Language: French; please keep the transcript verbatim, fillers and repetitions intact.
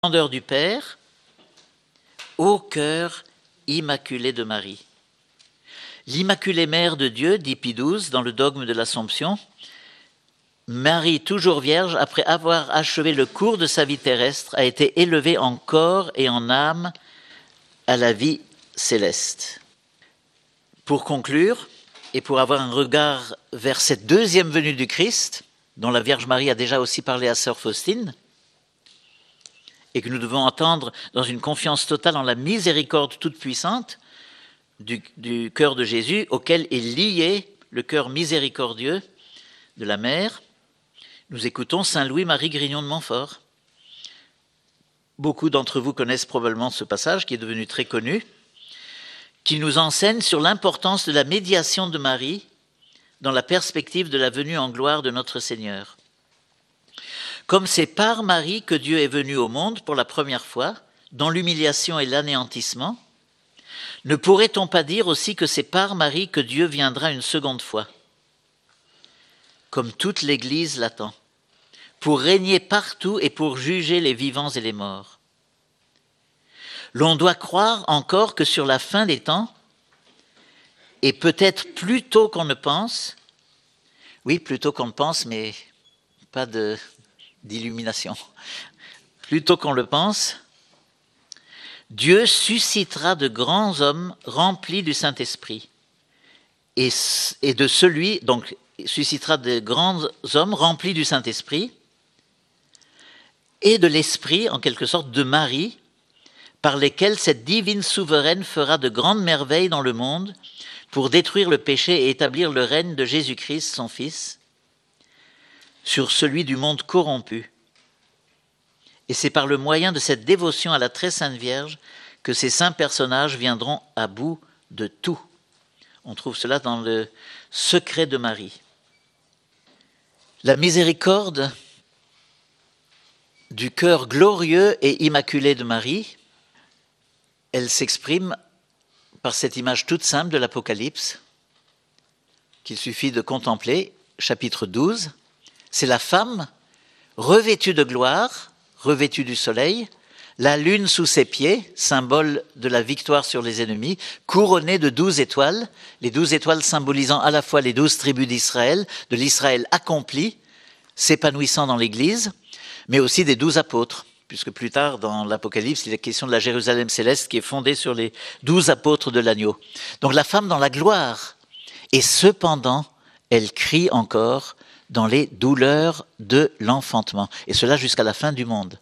Grandeur du Père, ô cœur immaculé de Marie. L'Immaculée Mère de Dieu, dit Pie douze dans le dogme de l'Assomption, Marie, toujours vierge, après avoir achevé le cours de sa vie terrestre, a été élevée en corps et en âme à la vie céleste. Pour conclure, et pour avoir un regard vers cette deuxième venue du Christ, dont la Vierge Marie a déjà aussi parlé à sœur Faustine, et que nous devons entendre dans une confiance totale en la miséricorde toute-puissante du, du cœur de Jésus, auquel est lié le cœur miséricordieux de la Mère, nous écoutons Saint Louis-Marie Grignon de Montfort. Beaucoup d'entre vous connaissent probablement ce passage, qui est devenu très connu, qui nous enseigne sur l'importance de la médiation de Marie dans la perspective de la venue en gloire de notre Seigneur. Comme c'est par Marie que Dieu est venu au monde pour la première fois, dans l'humiliation et l'anéantissement, ne pourrait-on pas dire aussi que c'est par Marie que Dieu viendra une seconde fois, comme toute l'Église l'attend, pour régner partout et pour juger les vivants et les morts. L'on doit croire encore que sur la fin des temps, et peut-être plus tôt qu'on ne pense, oui, plus tôt qu'on ne pense, mais pas de... d'illumination. Plutôt qu'on le pense, Dieu suscitera de grands hommes remplis du Saint-Esprit. Et, et de celui, donc, suscitera de grands hommes remplis du Saint-Esprit et de l'Esprit, en quelque sorte, de Marie, par lesquels cette divine souveraine fera de grandes merveilles dans le monde pour détruire le péché et établir le règne de Jésus-Christ, son Fils, sur celui du monde corrompu. Et c'est par le moyen de cette dévotion à la très sainte Vierge que ces saints personnages viendront à bout de tout. On trouve cela dans le secret de Marie. La miséricorde du cœur glorieux et immaculé de Marie, elle s'exprime par cette image toute simple de l'Apocalypse qu'il suffit de contempler, chapitre douze. C'est la femme revêtue de gloire, revêtue du soleil, la lune sous ses pieds, symbole de la victoire sur les ennemis, couronnée de douze étoiles, les douze étoiles symbolisant à la fois les douze tribus d'Israël, de l'Israël accompli, s'épanouissant dans l'Église, mais aussi des douze apôtres, puisque plus tard dans l'Apocalypse, il est question de la Jérusalem céleste qui est fondée sur les douze apôtres de l'agneau. Donc la femme dans la gloire, et cependant, elle crie encore dans les douleurs de l'enfantement, et cela jusqu'à la fin du monde.